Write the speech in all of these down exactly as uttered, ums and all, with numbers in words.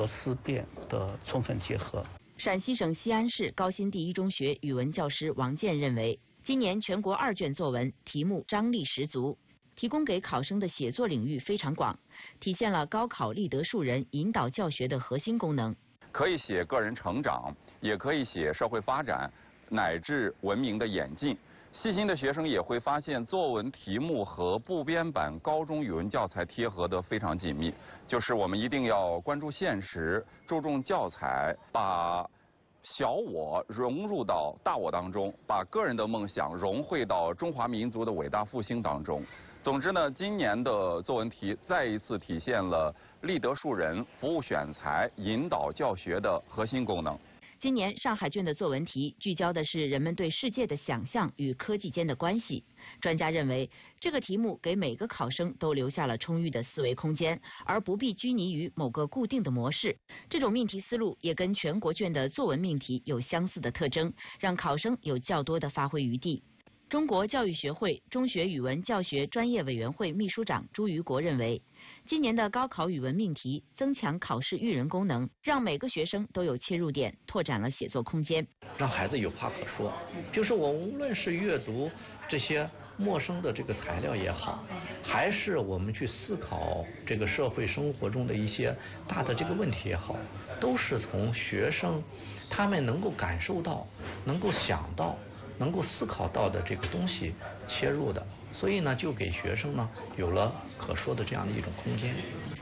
和思辨的充分结合。 陕西省西安市高新第一中学语文教师王健认为，今年全国二卷作文题目张力十足，提供给考生的写作领域非常广，体现了高考立德树人、引导教学的核心功能。 可以写个人成长，也可以写社会发展，乃至文明的演进。细心的学生也会发现，作文题目和部编版高中语文教材贴合得非常紧密。就是我们一定要关注现实，注重教材，把小我融入到大我当中，把个人的梦想融汇到中华民族的伟大复兴当中。总之呢，今年的作文题再一次体现了立德树人、服务选材、引导教学的核心功能。 今年上海卷的作文题聚焦的是人们对世界的想象与科技间的关系。专家认为，这个题目给每个考生都留下了充裕的思维空间，而不必拘泥于某个固定的模式。这种命题思路也跟全国卷的作文命题有相似的特征，让考生有较多的发挥余地。中国教育学会中学语文教学专业委员会秘书长朱于国认为，今年的高考语文命题增强考试育人功能，让每个学生都有切入点，拓展了写作空间， 让孩子有话可说。就是我无论是阅读这些陌生的这个材料也好，还是我们去思考这个社会生活中的一些大的这个问题也好，都是从学生他们能够感受到、能够想到、能够思考到的这个东西切入的，所以呢，就给学生呢有了可说的这样的一种空间。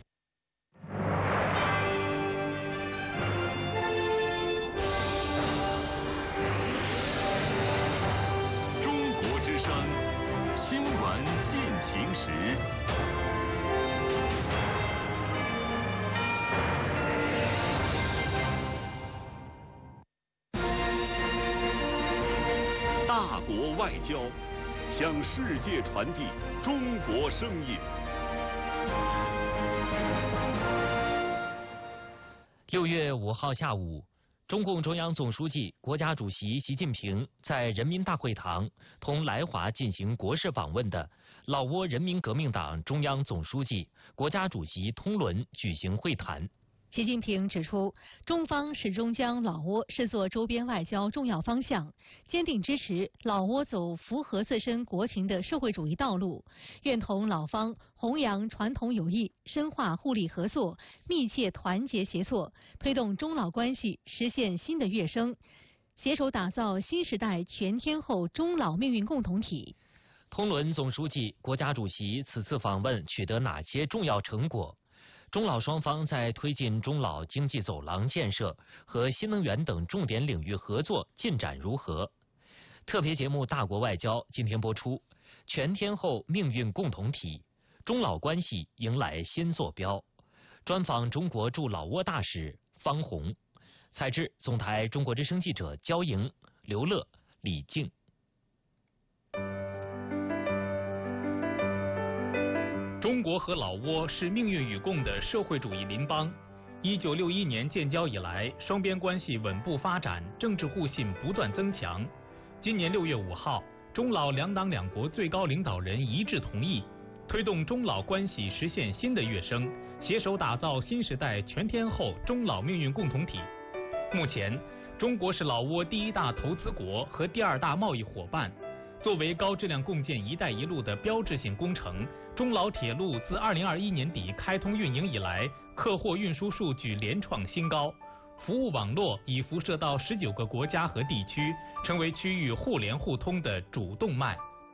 中国之声，新闻进行时。大国外交，向世界传递中国声音。 六月五号下午，中共中央总书记、国家主席习近平在人民大会堂同来华进行国事访问的老挝人民革命党中央总书记、国家主席通伦举行会谈。 习近平指出，中方始终将老挝视作周边外交重要方向，坚定支持老挝走符合自身国情的社会主义道路，愿同老方弘扬传统友谊，深化互利合作，密切团结协作，推动中老关系实现新的跃升，携手打造新时代全天候中老命运共同体。 通伦总书记、国家主席此次访问取得哪些重要成果？中老双方在推进中老经济走廊建设和新能源等重点领域合作进展如何？特别节目《大国外交》今天播出，全天候命运共同体，中老关系迎来新坐标。专访中国驻老挝大使方红，采制总台中国之声记者焦莹、刘乐、李静。 中国和老挝是命运与共的社会主义邻邦。一九六一年建交以来，双边关系稳步发展，政治互信不断增强。今年六月五号，中老两党两国最高领导人一致同意，推动中老关系实现新的跃升，携手打造新时代全天候中老命运共同体。目前，中国是老挝第一大投资国和第二大贸易伙伴。作为高质量共建“一带一路”的标志性工程，中老铁路自二零二一年底开通运营以来，客货运输数据连创新高，服务网络已辐射到十九个国家和地区，成为区域互联互通的主动脉。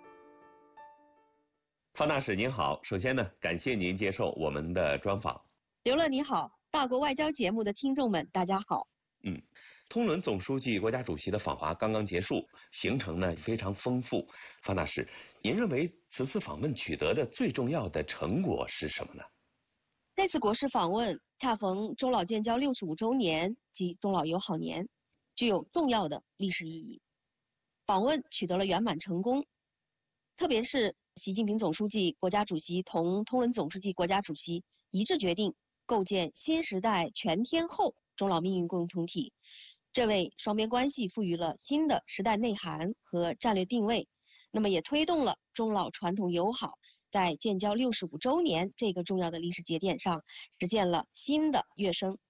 方大使您好，首先呢，感谢您接受我们的专访。 刘乐你好，大国外交节目的听众们大家好。 嗯，通伦总书记、国家主席的访华刚刚结束，行程呢非常丰富。方大使，您认为此次访问取得的最重要的成果是什么呢？ 这次国事访问恰逢中老建交六十五周年及中老友好年，具有重要的历史意义。访问取得了圆满成功，特别是习近平总书记、国家主席同通伦总书记、国家主席一致决定构建新时代全天候中老命运共同体，这为双边关系赋予了新的时代内涵和战略定位，那么也推动了中老传统友好在建交六十五周年这个重要的历史节点上实现了新的跃升。